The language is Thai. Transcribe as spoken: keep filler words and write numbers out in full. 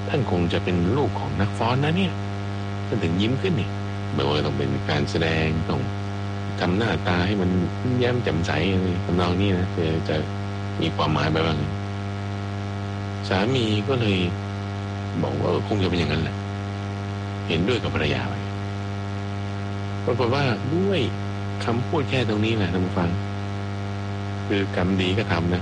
ท่านคงจะเป็นลูกของนักฟ้อนนะเนี่ยท่านถึงยิ้มขึ้นนี่ไม่ว่าต้องเป็นการแสดงต้องทำหน้าตาให้มันแย้มแจ่มใสอะไรทำนองนี้นะจะจะมีความหมายแบบนั้นสามีก็เลยบอกว่าคงจะเป็นอย่างนั้นแหละเห็นด้วยกับภรรยาไปปรากฏว่าด้วยคำพูดแค่ตรงนี้แหละท่านผู้ฟังคือกรรมดีก็ทำนะ